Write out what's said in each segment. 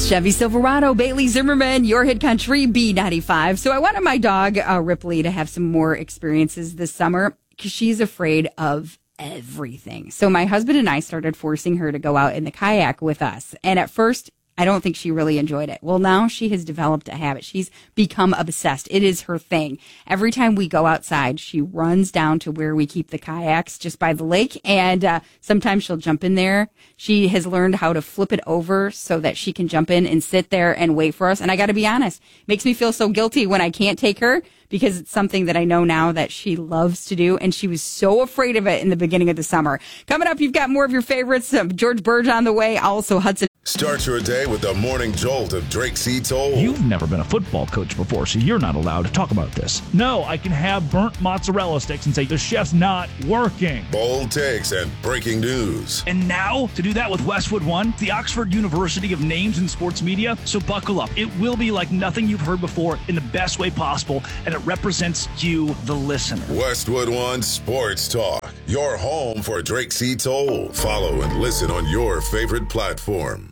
Chevy Silverado, Bailey Zimmerman, your hit country, B95. So I wanted my dog, Ripley, to have some more experiences this summer because she's afraid of everything. So my husband and I started forcing her to go out in the kayak with us. And at first, I don't think she really enjoyed it. Well, now she has developed a habit. She's become obsessed. It is her thing. Every time we go outside, she runs down to where we keep the kayaks just by the lake. And sometimes she'll jump in there. She has learned how to flip it over so that she can jump in and sit there and wait for us. And I got to be honest, it makes me feel so guilty when I can't take her because it's something that I know now that she loves to do. And she was so afraid of it in the beginning of the summer. Coming up, you've got more of your favorites. George Burge on the way. Also, Hudson. Start your day with the morning jolt of Drake C. Toll. You've never been a football coach before, so you're not allowed to talk about this. No, I can have burnt mozzarella sticks and say the chef's not working. Bold takes and breaking news. And now, to do that with Westwood One, the Oxford University of Names in Sports Media. So buckle up. It will be like nothing you've heard before in the best way possible, and it represents you, the listener. Westwood One Sports Talk. Your home for Drake C. Toll. Follow and listen on your favorite platform.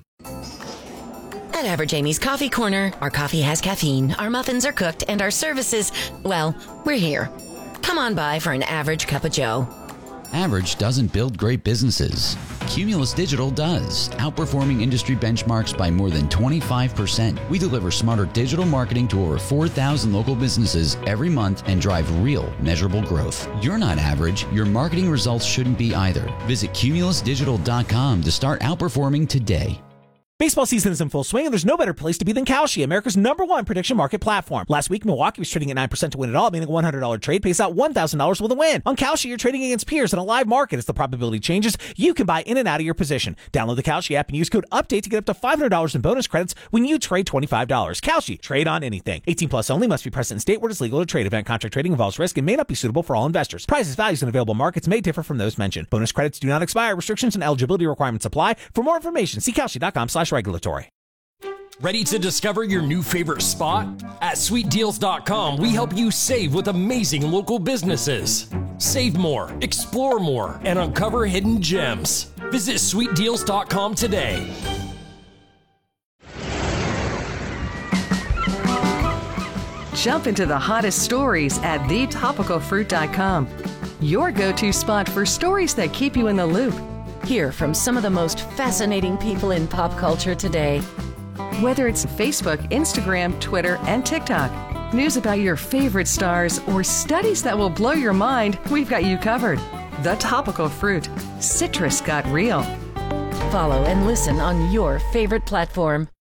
At Average Amy's Coffee Corner, our coffee has caffeine, our muffins are cooked, and our services, well, we're here. Come on by for an average cup of joe. Average doesn't build great businesses. Cumulus Digital does, outperforming industry benchmarks by more than 25%. We deliver smarter digital marketing to over 4,000 local businesses every month and drive real, measurable growth. You're not average. Your marketing results shouldn't be either. Visit cumulusdigital.com to start outperforming today. Baseball season is in full swing, and there's no better place to be than Kalshi, America's #1 prediction market platform. Last week, Milwaukee was trading at 9% to win it all, meaning a $100 trade pays out $1,000 with a win. On Kalshi, you're trading against peers in a live market. As the probability changes, you can buy in and out of your position. Download the Kalshi app and use code UPDATE to get up to $500 in bonus credits when you trade $25. Kalshi, trade on anything. 18 plus only, must be present in state where it's legal to trade. Event contract trading involves risk and may not be suitable for all investors. Prices, values, and available markets may differ from those mentioned. Bonus credits do not expire. Restrictions and eligibility requirements apply. For more information, see Kalshi.com/regulatory. Ready to discover your new favorite spot? At SweetDeals.com, we help you save with amazing local businesses. Save more, explore more, and uncover hidden gems. Visit SweetDeals.com today. Jump into the hottest stories at TheTopicalFruit.com. Your go-to spot for stories that keep you in the loop. Hear from some of the most fascinating people in pop culture today. Whether it's Facebook, Instagram, Twitter, and TikTok, news about your favorite stars, or studies that will blow your mind, we've got you covered. The Topical Fruit. Citrus got real. Follow and listen on your favorite platform.